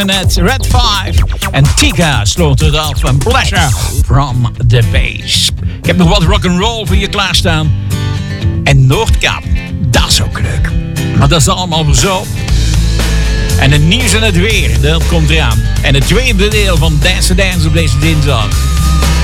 Net Red 5 en Tika sloot het af van Pleasure from the Bass. Ik heb nog wat rock'n'roll voor je klaarstaan. En Noordkaap, dat is ook leuk. Maar dat is allemaal voor zo. En het nieuws en het weer, dat komt eraan. En het tweede deel van Dance to Dance op deze dinsdag.